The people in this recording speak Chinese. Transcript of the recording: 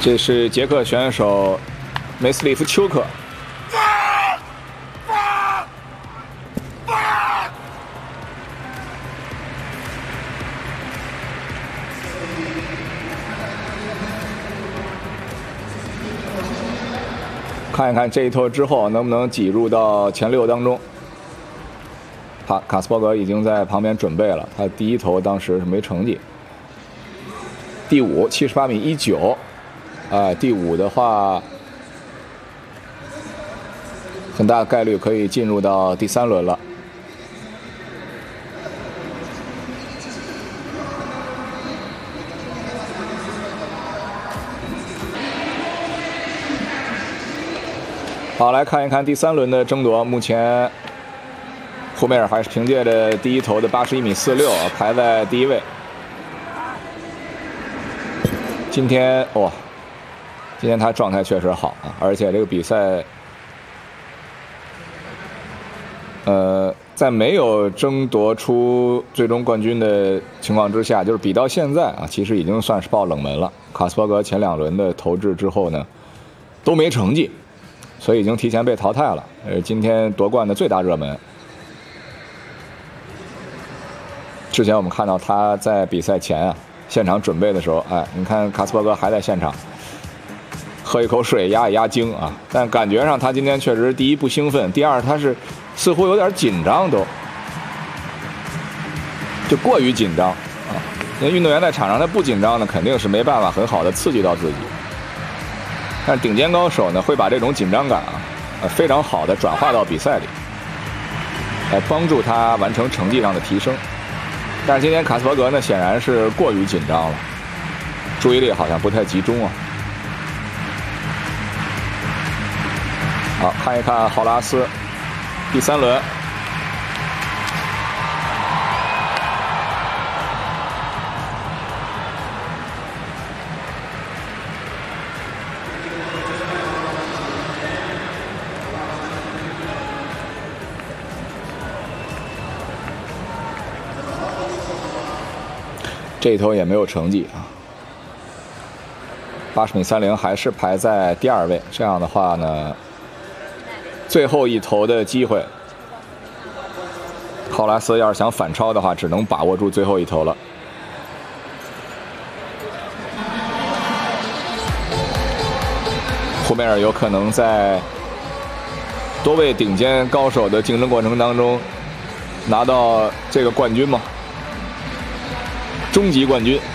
这是捷克选手梅斯里夫丘克。看一看这一头之后能不能挤入到前6当中。好，卡斯伯格已经在旁边准备了，他第一头当时是没成绩。第5，78米19，第5的话，很大概率可以进入到第3轮了。好，来看一看第3轮的争夺。目前，霍梅尔还是凭借着第一头的81米46排在第1位。今天他状态确实好啊，而且这个比赛，在没有争夺出最终冠军的情况之下，就是比到现在啊，其实已经算是爆冷门了。卡斯伯格前2轮的投掷之后呢，都没成绩。所以已经提前被淘汰了。今天夺冠的最大热门。之前我们看到他在比赛前啊，现场准备的时候，你看卡斯伯格还在现场喝一口水压一压惊啊，但感觉上他今天确实第一不兴奋，第二他是似乎有点紧张，就过于紧张啊。那运动员在场上他不紧张呢，肯定是没办法很好的刺激到自己。但顶尖高手呢，会把这种紧张感非常好的转化到比赛里，来帮助他完成成绩上的提升。但是今天卡斯伯格呢，显然是过于紧张了，注意力好像不太集中啊。好，看一看豪拉斯，第3轮。这一头也没有成绩啊，80米30还是排在第2位。这样的话呢，最后一头的机会，浩拉斯要是想反超的话，只能把握住最后一头了。霍梅尔有可能在多位顶尖高手的竞争过程当中拿到这个冠军吗？终极冠军